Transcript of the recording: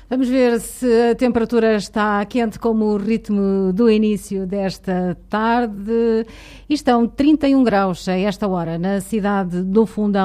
Vamos ver se a temperatura está quente como o ritmo do início desta tarde. E estão 31 graus a esta hora na cidade do Fundão.